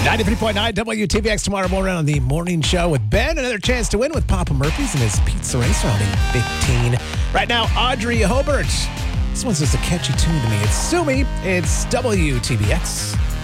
93.9 WTVX tomorrow morning on the morning show with Ben. Another chance to win with Papa Murphy's and his pizza race rounding 15. Right now, Audrey Hobart. This one's just a catchy tune to me. It's Sue Me. It's WTVX.